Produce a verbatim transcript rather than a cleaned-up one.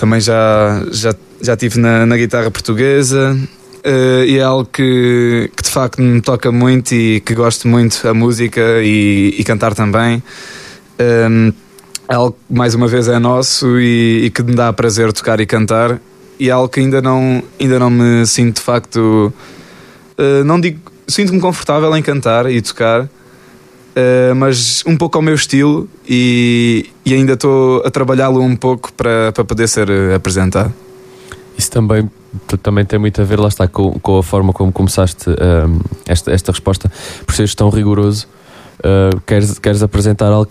também já, já, já tive na, na guitarra portuguesa. Uh, e é algo que, que de facto me toca muito e que gosto muito, a música e, e cantar também. Um, é algo que mais uma vez é nosso e, e que me dá prazer tocar e cantar, e é algo que ainda não, ainda não me sinto de facto, uh, não digo, sinto-me confortável em cantar e tocar, uh, mas um pouco ao meu estilo, e, e ainda estou a trabalhá-lo um pouco para, para poder ser apresentado. Isso também, também tem muito a ver, lá está, com, com a forma como começaste um, esta, esta resposta, por seres tão rigoroso. Uh, queres, queres apresentar algo